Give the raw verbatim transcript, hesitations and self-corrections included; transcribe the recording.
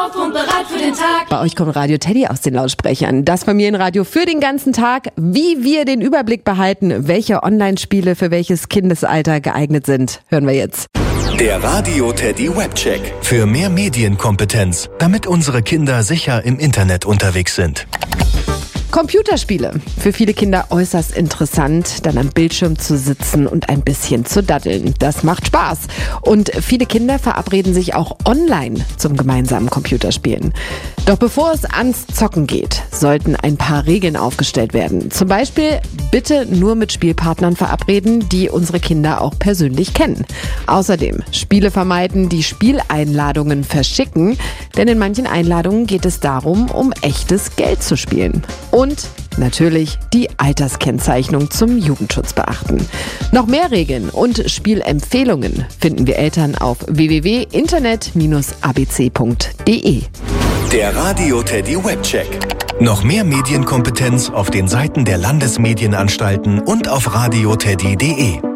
auf und bereit für den Tag. Bei euch kommt Radio Teddy aus den Lautsprechern. Das Familienradio für den ganzen Tag. Wie wir den Überblick behalten, welche Online-Spiele für welches Kindesalter geeignet sind, hören wir jetzt. Der Radio Teddy Webcheck. Für mehr Medienkompetenz, damit unsere Kinder sicher im Internet unterwegs sind. Computerspiele. Für viele Kinder äußerst interessant, dann am Bildschirm zu sitzen und ein bisschen zu daddeln. Das macht Spaß. Und viele Kinder verabreden sich auch online zum gemeinsamen Computerspielen. Doch bevor es ans Zocken geht, sollten ein paar Regeln aufgestellt werden. Zum Beispiel bitte nur mit Spielpartnern verabreden, die unsere Kinder auch persönlich kennen. Außerdem Spiele vermeiden, die Spieleinladungen verschicken, denn in manchen Einladungen geht es darum, um echtes Geld zu spielen. Und natürlich die Alterskennzeichnung zum Jugendschutz beachten. Noch mehr Regeln und Spielempfehlungen finden wir Eltern auf w w w punkt internet Bindestrich a b c punkt d e. Der Radio Teddy Webcheck. Noch mehr Medienkompetenz auf den Seiten der Landesmedienanstalten und auf radio teddy punkt d e.